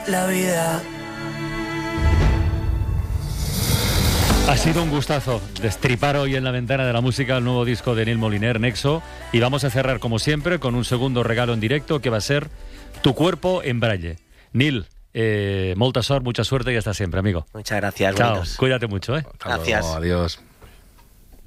la vida. Ha sido un gustazo destripar hoy en la ventana de la música el nuevo disco de Nil Moliner, Nexo, y vamos a cerrar como siempre con un segundo regalo en directo que va a ser Tu cuerpo en braille. Nil, molta sort, mucha suerte y hasta siempre, amigo. Muchas gracias. Chao, bonitos. cuídate mucho, ¿eh? Gracias. Adiós.